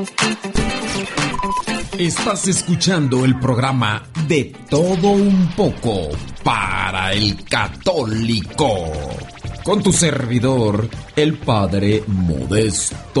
Estás escuchando el programa De Todo Un Poco para el Católico, con tu servidor, el Padre Modesto